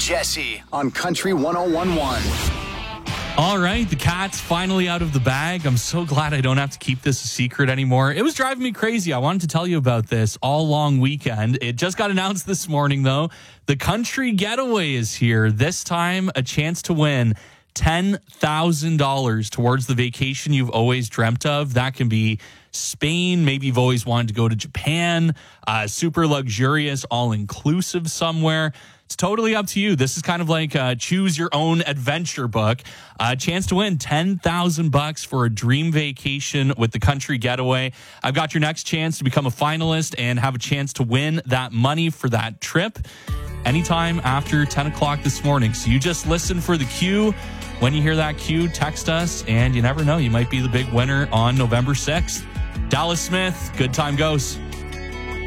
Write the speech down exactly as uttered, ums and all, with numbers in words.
Jesse on Country one oh one point one. All right, the cat's finally out of the bag. I'm so glad I don't have to keep this a secret anymore. It was driving me crazy. I wanted to tell you about this all long weekend. It just got announced this morning, though. The Country Getaway is here. This time, a chance to win ten thousand dollars towards the vacation you've always dreamt of. That can be Spain. Maybe you've always wanted to go to Japan, uh, super luxurious, all-inclusive somewhere. It's totally up to you. This is kind of like a choose your own adventure book. A chance to win ten thousand bucks for a dream vacation with the Country Getaway. I've got your next chance to become a finalist and have a chance to win that money for that trip anytime after ten o'clock this morning. So you just listen for the cue. When you hear that cue, text us, and you never know, you might be the big winner on November sixth. Dallas Smith, Good Time Goes.